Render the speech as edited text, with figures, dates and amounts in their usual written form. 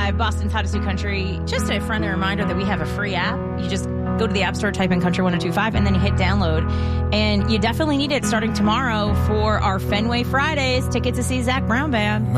102.5 Boston's Hottest New Country. Just a friendly reminder that we have a free app. You just go to the App Store, type in Country 102.5, and then you hit download. And you definitely need it starting tomorrow for our Fenway Fridays ticket to see Zach Brown Band.